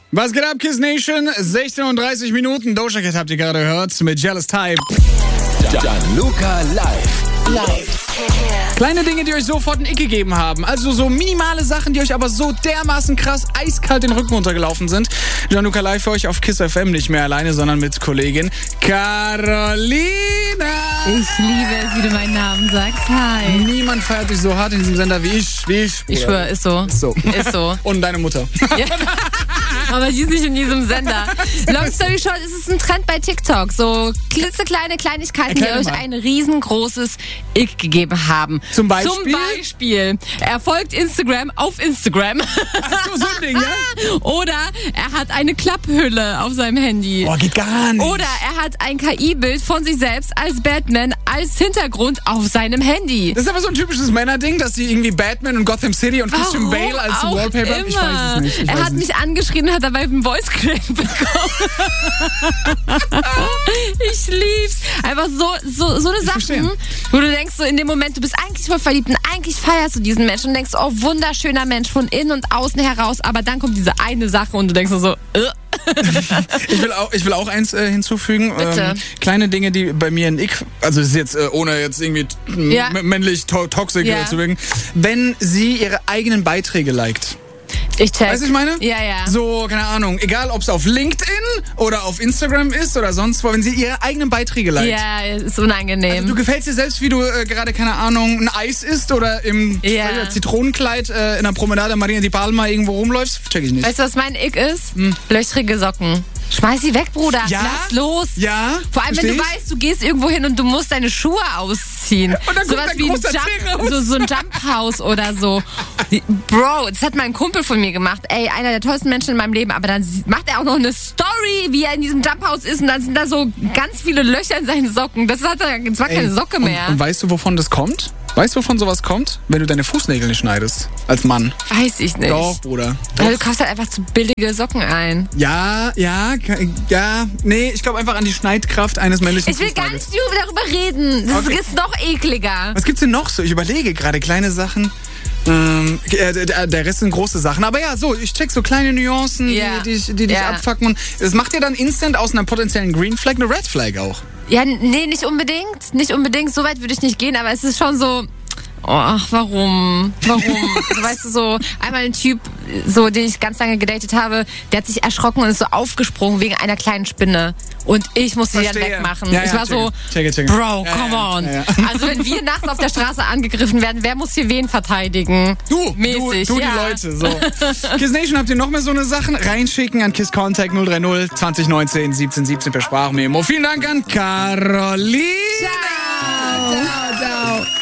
Was geht ab, Kiss Nation? 16:30 Minuten. Doja Cat habt ihr gerade gehört mit Jealous Type. Gianluca live. Kleine Dinge, die euch sofort einen Ick gegeben haben. Also so minimale Sachen, die euch aber so dermaßen krass eiskalt den Rücken runtergelaufen sind. Gianluca live für euch auf Kiss FM, nicht mehr alleine, sondern mit Kollegin Carolina. Ich liebe es, wie du meinen Namen sagst. Hi. Niemand feiert dich so hart in diesem Sender wie ich. Ich schwöre, ist so. Ist so. Und deine Mutter. Ja. Aber die ist nicht in diesem Sender. Long story short, es ist ein Trend bei TikTok. So klitzekleine Kleinigkeiten, die euch ein riesengroßes Ick gegeben haben. Zum Beispiel? Zum Beispiel. Er folgt Instagram auf Instagram. Ach so ein Ding, ja? Oder er hat eine Klapphülle auf seinem Handy. Boah, geht gar nicht. Oder er hat ein KI-Bild von sich selbst als Batman als Hintergrund auf seinem Handy. Das ist aber so ein typisches Männerding, dass sie irgendwie Batman und Gotham City und Christian Bale als Wallpaper haben. Ich weiß es nicht. Er hat mich angeschrien und hat dabei einen Voice-Crack bekommen. Ich lieb's. Einfach so eine Sachen, wo du denkst, so in dem Moment, du bist eigentlich voll verliebt und eigentlich feierst du diesen Menschen und denkst, oh, wunderschöner Mensch von innen und außen heraus, aber dann kommt diese eine Sache und du denkst so, Ich will auch eins hinzufügen. Bitte. Kleine Dinge, die bei mir ein Ick, also das ist jetzt ohne jetzt irgendwie männlich toxisch zu wirken, wenn sie ihre eigenen Beiträge liked. Ich check. Weißt du, was ich meine? Ja. So, keine Ahnung, egal ob es auf LinkedIn oder auf Instagram ist oder sonst wo, wenn sie ihre eigenen Beiträge liked. Ja, ist unangenehm. Also, du gefällst dir selbst, wie du gerade, keine Ahnung, ein Eis isst oder im Zitronenkleid in der Promenade Marina di Palma irgendwo rumläufst, check ich nicht. Weißt du, was mein Ick ist? Löchrige Socken. Schmeiß sie weg, Bruder. Ja? Lass los. Ja. Vor allem, wenn du weißt, du gehst irgendwo hin und du musst deine Schuhe ausziehen. Und dann sowas wie so ein Jump-House oder so. Bro, das hat mein Kumpel von mir gemacht. Ey, einer der tollsten Menschen in meinem Leben. Aber dann macht er auch noch eine Story, wie er in diesem Jump-House ist. Und dann sind da so ganz viele Löcher in seinen Socken. Das war keine Socke mehr. Und weißt du, wovon das kommt? Weißt du, wovon sowas kommt? Wenn du deine Fußnägel nicht schneidest. Als Mann. Weiß ich nicht. Doch, Bruder. Doch. Du kaufst halt einfach zu billige Socken ein. Ja. Nee, ich glaube einfach an die Schneidkraft eines männlichen Ich will gar nicht darüber reden. Das ist noch ekliger. Was gibt's denn noch so? Ich überlege gerade kleine Sachen. Der Rest sind große Sachen. Aber ja, so, ich check so kleine Nuancen, die dich abfucken. Und das macht dir dann instant aus einer potenziellen Green Flag eine Red Flag auch. Ja, nee, nicht unbedingt. Nicht unbedingt. So weit würde ich nicht gehen, aber es ist schon so. Ach, warum? So, weißt du, so einmal ein Typ, so den ich ganz lange gedatet habe, der hat sich erschrocken und ist so aufgesprungen wegen einer kleinen Spinne. Und ich musste die dann wegmachen. Ja, ich war check. Bro, come on. Ja. Also wenn wir nachts auf der Straße angegriffen werden, wer muss hier wen verteidigen? Du mäßig. Du die Leute. So. Kiss Nation, habt ihr noch mehr so eine Sachen? Reinschicken an Kiss Contact 030 2019 1717 per Sprachmemo. Vielen Dank an Carolina. Ciao.